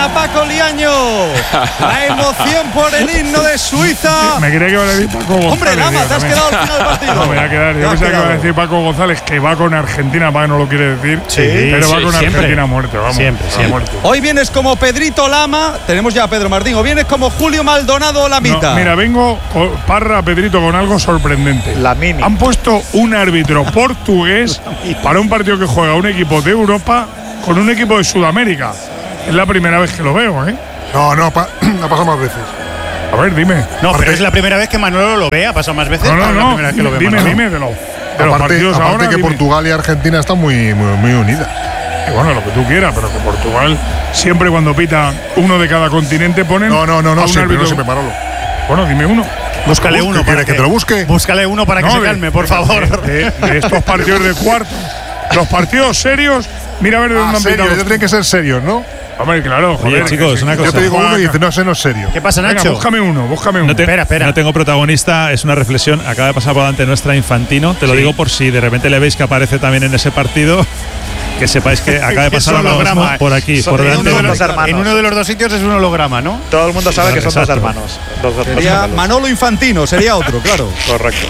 a Paco Liaño. La emoción por el himno de Suiza. Me creía que iba a decir Paco González. Hombre, Lama, te has quedado al final del partido. No, me voy a quedar. Yo pensaba que iba a decir Paco González, que va con Argentina, para que no lo quiere decir. Sí, pero va con siempre. Argentina a muerte, vamos. Siempre. Muerte. Hoy vienes como Pedrito Lama. Tenemos ya a Pedro Martín. O vienes como Julio Maldonado Lamita. No, mira, vengo, Parra, Pedrito, con algo sorprendente. La mini. Han puesto un árbitro portugués para un partido que juega un equipo de Europa con un equipo de Sudamérica. Es la primera vez que lo veo, ¿eh? No, ha pasado más veces. A ver, dime. No, pero es la primera vez que Manolo lo ve, ha pasado más veces. No, Es la primera vez que lo ve dime Manolo. de los partidos Aparte ahora. que dime. Portugal y Argentina están muy unidas. Y bueno, lo que tú quieras, pero que Portugal siempre cuando pita uno de cada continente ponen No, a un siempre, árbitro. no siempre, Manolo. Bueno, dime uno. Búscale uno. ¿Quieres que te lo busque? Búscale uno para que se calme, por favor. De estos partidos de cuartos. Los partidos serios, mira a ver de dónde han Serio, pitado. ya tienen que ser serios, ¿no? Hombre, claro, joder. Oye, chicos, una cosa. Yo te digo uno y dices, no, ese no es serio. ¿Qué pasa, Venga, Nacho? búscame uno. Espera. No tengo protagonista, es una reflexión. Acaba de pasar por delante nuestra Infantino. Te lo digo por si de repente le veis que aparece también en ese partido. Que sepáis que acaba de pasar Es un ahora mismo holograma. por aquí, por delante. En uno de los dos sitios es un holograma, ¿no? Todo el mundo sabe que son dos Exacto. hermanos. Dos Sería gemelos. Manolo Infantino, sería otro, claro. Correcto.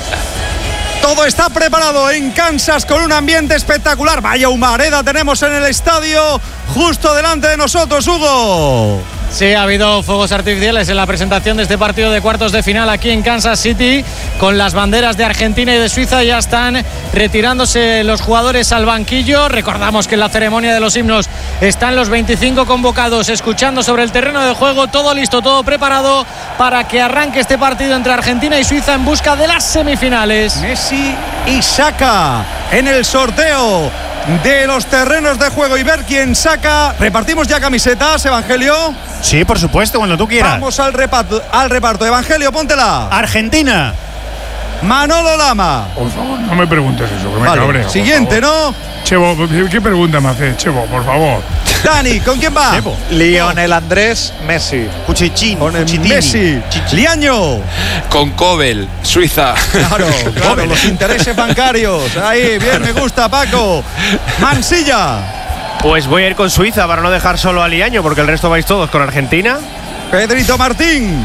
Todo está preparado en Kansas con un ambiente espectacular. Vaya humareda tenemos en el estadio, justo delante de nosotros, Hugo. Sí, ha habido fuegos artificiales en la presentación de este partido de cuartos de final aquí en Kansas City, con las banderas de Argentina y de Suiza. Ya están retirándose los jugadores al banquillo. Recordamos que en la ceremonia de los himnos están los 25 convocados escuchando sobre el terreno de juego. Todo listo, todo preparado para que arranque este partido entre Argentina y Suiza en busca de las semifinales. Messi y Saka en el sorteo de los terrenos de juego y ver quién saca. Repartimos ya camisetas, Evangelio. Sí, por supuesto, cuando tú quieras. Vamos al reparto. Evangelio, póntela. Argentina. Manolo Lama. Por favor, no me preguntes eso, que me Vale, cabreo. siguiente, ¿no? Chevo, ¿qué pregunta me haces, Chevo? Por favor. Dani, ¿con quién va? Lionel Andrés Messi. Cuchichín. Con el Messi. Liaño. Con Kobel, Suiza. Claro, los intereses bancarios. Ahí, bien, me gusta, Paco. Mansilla. Pues voy a ir con Suiza para no dejar solo a Liaño, porque el resto vais todos con Argentina. Pedrito Martín.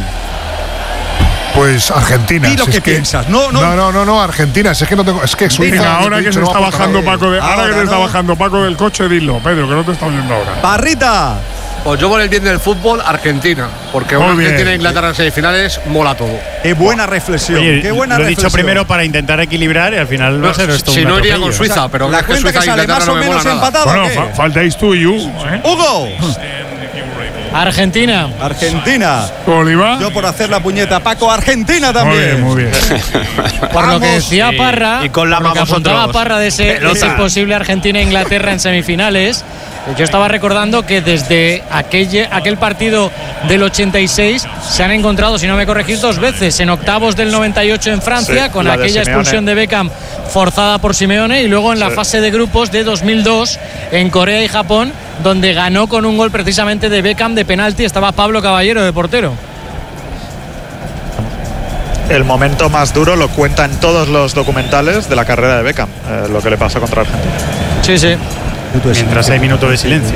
Pues Argentina. Di lo que piensas. No, Argentina. Si es que no tengo. Es que Suiza. Venga, ahora que se está bajando Paco ahora que se está no. bajando Paco del coche, dilo, Pedro, que no te está oyendo ahora. Parrita. Pues yo por el bien del fútbol, Argentina. Porque Muy una bien. Argentina e Inglaterra en semifinales mola todo. Qué buena reflexión. Oye, qué buena lo he reflexión. dicho primero para intentar equilibrar y al final va a ser esto. Si un no iría atropello. con Suiza, pero La es que cuenta Suiza que e sale Inglaterra más no o me menos mola nada. empatado. Bueno, ¿o qué? faltáis tú y Hugo, ¿eh? Hugo. Argentina. Oliva. Yo por hacer la puñeta. Paco, Argentina también. Muy bien. Por lo que decía Parra, y con la por lo que vamos apuntaba otros. Parra de ese posible Argentina-Inglaterra en semifinales, yo estaba recordando que desde aquel partido del 86 se han encontrado, si no me corregís, dos veces, en octavos del 98 en Francia, con la de aquella Simeone. expulsión de Beckham forzada por Simeone, y luego en la fase de grupos de 2002 en Corea y Japón, donde ganó con un gol precisamente de Beckham de penalti. Estaba Pablo Caballero de portero. El momento más duro lo cuentan todos los documentales de la carrera de Beckham, lo que le pasó contra Argentina. Sí, sí. Mientras hay minuto de silencio.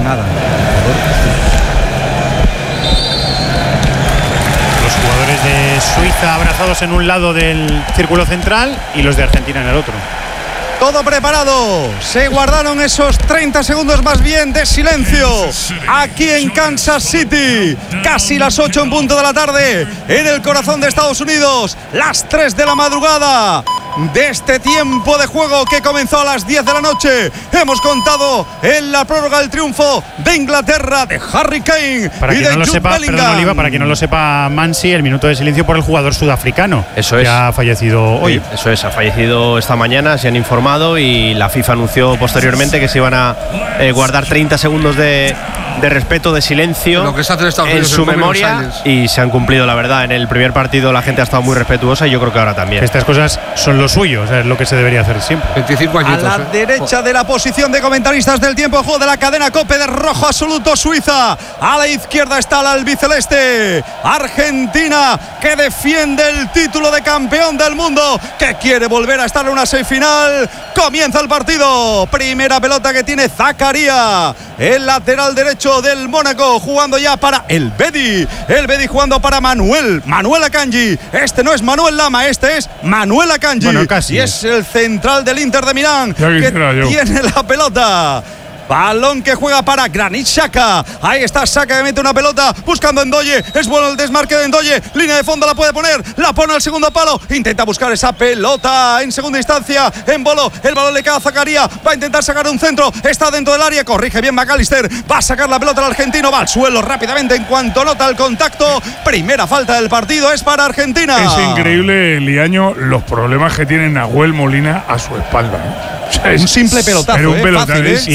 Los jugadores de Suiza abrazados en un lado del círculo central y los de Argentina en el otro. Todo preparado. Se guardaron esos 30 segundos más bien de silencio aquí en Kansas City. Casi las 8 en punto de la tarde en el corazón de Estados Unidos. Las 3 de la madrugada de este tiempo de juego que comenzó a las 10 de la noche. Hemos contado en la prórroga el triunfo de Inglaterra, de Harry Kane Para y quien de no lo Jude sepa, Bellingham. perdón, Oliva, para quien no lo sepa, Mansi, el minuto de silencio por el jugador sudafricano. Eso que es. ha fallecido hoy. Eso es, ha fallecido esta mañana, se han informado y la FIFA anunció posteriormente que se iban a guardar 30 segundos de respeto, de silencio Lo que se hace en Estados en Unidos su en Domino's memoria Silence. y se han cumplido, la verdad. En el primer partido la gente ha estado muy respetuosa y yo creo que ahora también. Estas cosas son lo suyo, o sea, es lo que se debería hacer siempre. 25 A añitos. la derecha de la posición de comentaristas del tiempo de juego de la cadena COPE de rojo absoluto Suiza. A la izquierda está el albiceleste Argentina, que defiende el título de campeón del mundo, que quiere volver a estar en una semifinal. Comienza el partido. Primera pelota que tiene Zakaria, el lateral derecho derecho del Mónaco, jugando ya para el Bedi jugando para Manuel Akanji. Este no es Manuel Lama, este es Manuel Akanji. Bueno, casi. Y es el central del Inter de Milán Ya que quisiera yo. tiene la pelota. Balón que juega para Granit Xhaka. Ahí está Xhaka que mete una pelota buscando a Ndoye. Es bueno el desmarque de Ndoye. Línea de fondo la puede poner. La pone al segundo palo. Intenta buscar esa pelota en segunda instancia. En Bolo. El balón le queda a Zakaria. Va a intentar sacar un centro. Está dentro del área. Corrige bien McAllister. Va a sacar la pelota al argentino. Va al suelo rápidamente en cuanto nota el contacto. Primera falta del partido es para Argentina. Es increíble, Liaño, los problemas que tiene Nahuel Molina a su espalda. ¿eh? O sea, Un simple pelotazo, pero un pelotazo. fácil, Es